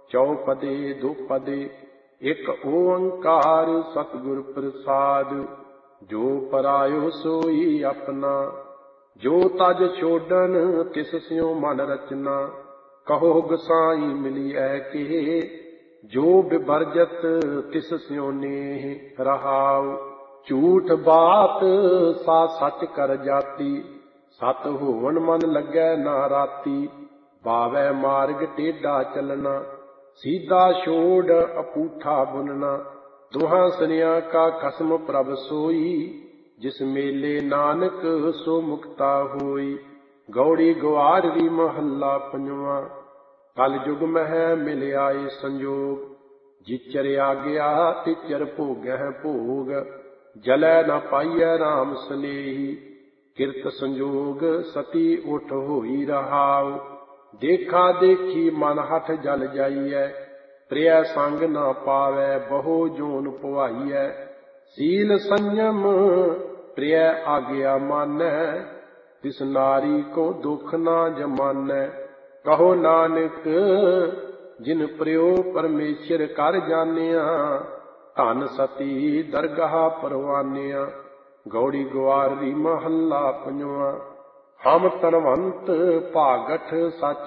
चौपदे दुपदे एक ओंकार सतगुर प्रसाद। जो परायो सोई अपना, जो तज छोड़न तिस स्यों मन रचना। कहो गोसाई मिलिए के, जो बिबरजत तिस स्यों नेह रहाओ। झूठ बात सा सच कर जाती, सत होवन मन लगे ना राती। बावै मार्ग टेढ़ा चलना, सीधा छोड़ अपूठा बुनना। दुहां सनिया का खसम प्रभ सोई, जिस मेले नानक सो मुक्ता होई। गौड़ी ग्वारवी महला पंजवा। कल जुग मह मिल आए संजोग, जिचर आग्या तिचर भोगह भोग। जलै न पाइयै राम सनेही, किरत संजोग सती उठ होई रहाओ। देखा देखी मन हठ जल जाइए, प्रिय संग न पावै बहु जोन पुआइए। सील संयम प्रिय आज्ञा मानै, तिस नारी को दुख ना जमानै। कहो नानक जिन प्रियो परमेश्वर कर जानिया, धन सती दरगाह परवानिया। गौड़ी ग्वारवी महला पंजवा। हम तनवंत भागठ सच